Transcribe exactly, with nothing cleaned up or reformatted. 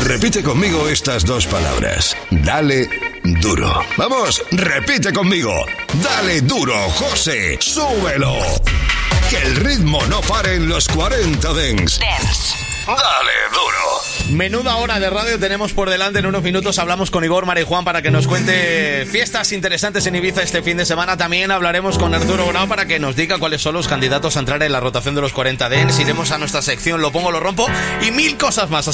Repite conmigo estas dos palabras. Dale duro. Vamos, repite conmigo. Dale duro, José. Súbelo. Que el ritmo no pare en los cuarenta Dance. Dance. Dale duro. Menuda hora de radio tenemos por delante. En unos minutos hablamos con Igor Marijuán para que nos cuente fiestas interesantes en Ibiza este fin de semana. También hablaremos con Arturo Grau para que nos diga cuáles son los candidatos a entrar en la rotación de los cuarenta Dance. Iremos a nuestra sección Lo Pongo, Lo Rompo y mil cosas más.